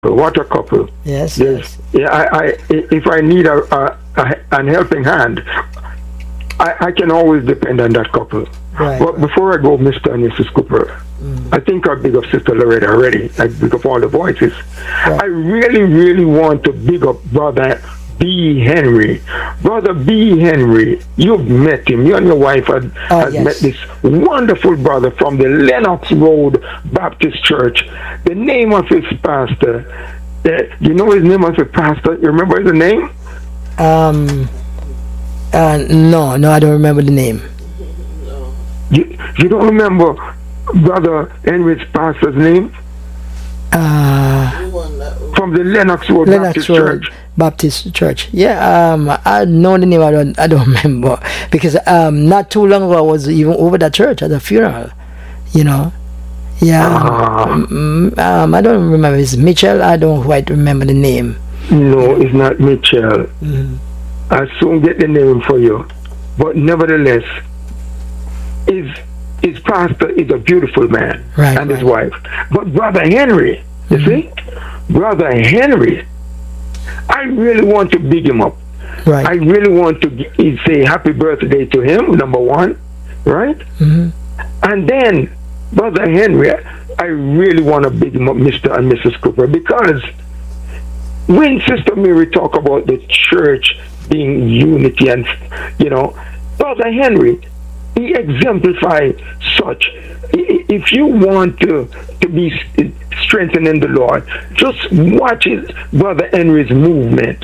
What a couple. Yes, There's, yes. yeah, if I need an helping hand, I can always depend on that couple. Right. But before I go, Mr. and Mrs. Cooper, I think I big up Sister Loretta already. I big up all the voices. Right. I really, really want to big up Brother B. Henry. Brother B. Henry, you've met him. You and your wife had Yes. met this wonderful brother from the Lenox Road Baptist Church. The name of his pastor, you know his name of his pastor? You remember his name? No, I don't remember the name. You don't remember Brother Henry's pastor's name? From the Lenox Road Lennox Baptist Road Church. Baptist Church. Yeah, I know the name. I don't remember because not too long ago I was even over that church at a funeral. You know. Yeah. I don't remember. It's Mitchell. I don't quite remember the name. No, it's not Mitchell. I'll soon get the name for you. But nevertheless, his pastor is a beautiful man, Right, and his right. wife. But Brother Henry, you see? Brother Henry, I really want to big him up. Right. I really want to say happy birthday to him, number one, right? And then, Brother Henry, I really want to big him up, Mr. and Mrs. Cooper, because when Sister Mary talk about the church being unity and, you know, Brother Henry, he exemplifies such. If you want to be strengthened in the Lord, just watch Brother Henry's movement.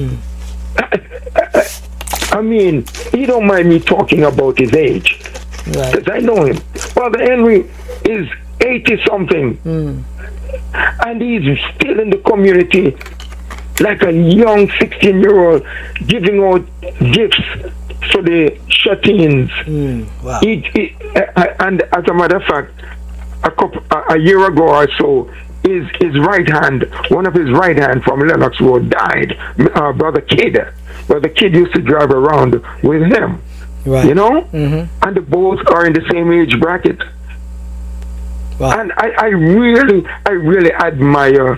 I mean, he don't mind me talking about his age, Right. because I know him. Brother Henry is 80-something, and he's still in the community like a young 16-year-old, giving out gifts for the shut-ins. Wow. And as a matter of fact, a year ago or so, his right hand, one of his right hand from Lenox Road died. Brother Kidd. Brother Kidd used to drive around with him. Right. You know? And the both are in the same age bracket. Wow. And I really admire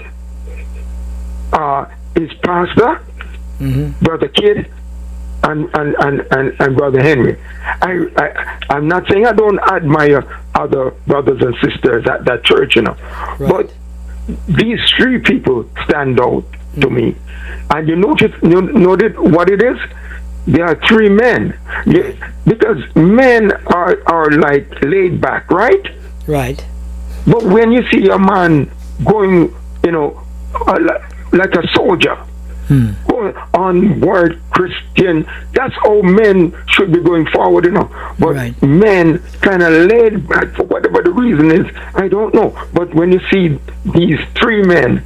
his pastor, Brother Kidd, and Brother Henry. I'm not saying I don't admire other brothers and sisters at that church, you know, but these three people stand out to me. And you notice what it is? There are three men, because men are like laid back, right? Right. But when you see a man going, you know, like a soldier, going onward Christian, that's how men should be going forward, you know. But Right. men kind of laid back for whatever the reason is, I don't know. But when you see these three men,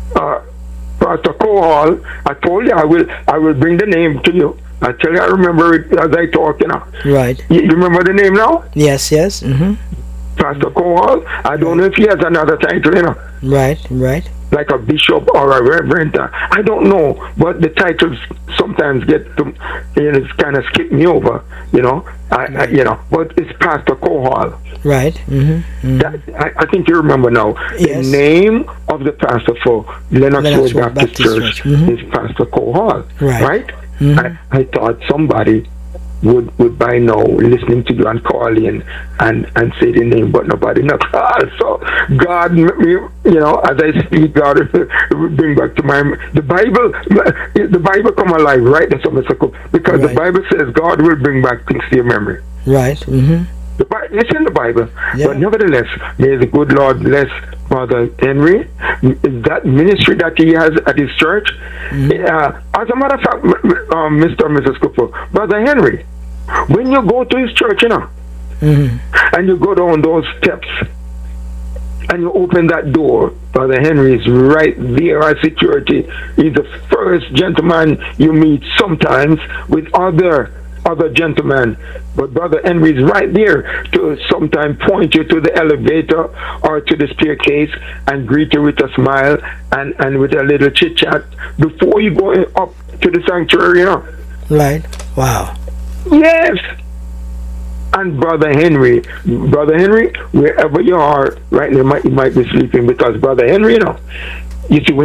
Pastor Kohal, I told you I will bring the name to you. I tell you, I remember it as I talk, you know. Right. You remember the name now? Yes. Pastor Kohal. I don't know if he has another title, you know, Right. like a bishop or a reverend. I don't know, but the titles sometimes get to, you know, it's kind of skip me over, you know. You know, but it's Pastor Kohal. Right. I think you remember now. Yes. The name of the pastor for Lenox Road Baptist Church is Pastor Kohal, Right. I thought somebody would by now listening to you and call in and say the name, but nobody not call. So God, you know, as I speak, God will bring back to my the Bible come alive, right? That's what because the Bible says God will bring back things to your memory. Right. It's in the Bible, Yeah. but nevertheless, may the good Lord bless Brother Henry, that ministry that he has at his church. As a matter of fact, Mr. and Mrs. Cooper, Brother Henry, when you go to his church, you know, and you go down those steps, and you open that door, Brother Henry is right there at security. He's the first gentleman you meet sometimes with other gentlemen, but Brother Henry is right there to sometimes point you to the elevator or to the staircase and greet you with a smile and with a little chit chat before you go up to the sanctuary, you know. Right. Wow. Yes. And Brother Henry, wherever you are right now, you might be sleeping, because Brother Henry, you know, you see, when